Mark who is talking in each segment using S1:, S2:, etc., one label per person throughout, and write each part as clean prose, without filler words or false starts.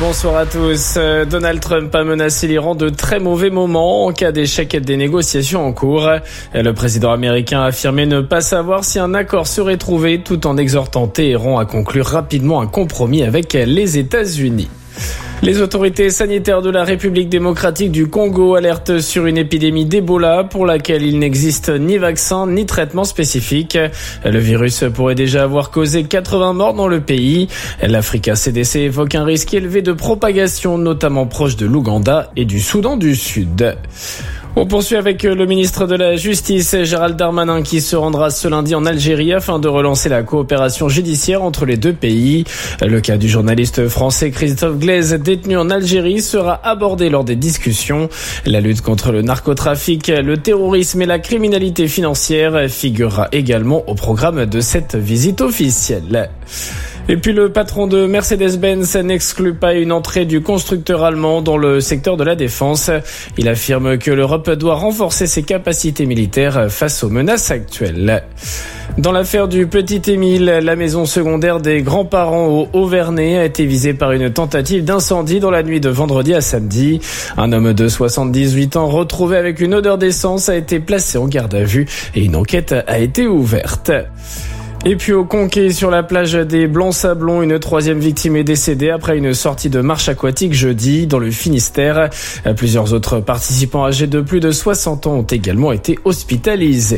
S1: Bonsoir à tous. Donald Trump a menacé l'Iran de très mauvais moments en cas d'échec des négociations en cours. Le président américain a affirmé ne pas savoir si un accord serait trouvé tout en exhortant Téhéran à conclure rapidement un compromis avec les États-Unis. Les autorités sanitaires de la République démocratique du Congo alertent sur une épidémie d'Ebola pour laquelle il n'existe ni vaccin ni traitement spécifique. Le virus pourrait déjà avoir causé 80 morts dans le pays. L'Africa CDC évoque un risque élevé de propagation, notamment proche de l'Ouganda et du Soudan du Sud. On poursuit avec le ministre de la Justice, Gérald Darmanin, qui se rendra ce lundi en Algérie afin de relancer la coopération judiciaire entre les deux pays. Le cas du journaliste français Christophe Glaise, détenu en Algérie, sera abordé lors des discussions. La lutte contre le narcotrafic, le terrorisme et la criminalité financière figurera également au programme de cette visite officielle. Et puis le patron de Mercedes-Benz n'exclut pas une entrée du constructeur allemand dans le secteur de la défense. Il affirme que l'Europe doit renforcer ses capacités militaires face aux menaces actuelles. Dans l'affaire du petit Émile, la maison secondaire des grands-parents au Haut-Vernay a été visée par une tentative d'incendie dans la nuit de vendredi à samedi. Un homme de 78 ans retrouvé avec une odeur d'essence a été placé en garde à vue et une enquête a été ouverte. Et puis au Conquet, sur la plage des Blancs-Sablons, une troisième victime est décédée après une sortie de marche aquatique jeudi dans le Finistère. Plusieurs autres participants âgés de plus de 60 ans ont également été hospitalisés.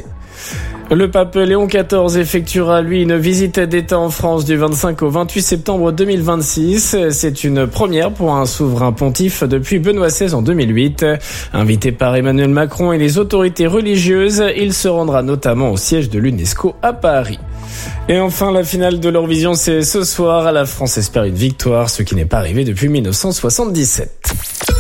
S1: Le pape Léon XIV effectuera, lui, une visite d'État en France du 25 au 28 septembre 2026. C'est une première pour un souverain pontife depuis Benoît XVI en 2008. Invité par Emmanuel Macron et les autorités religieuses, il se rendra notamment au siège de l'UNESCO à Paris. Et enfin, la finale de l'Eurovision, c'est ce soir. La France espère une victoire, ce qui n'est pas arrivé depuis 1977.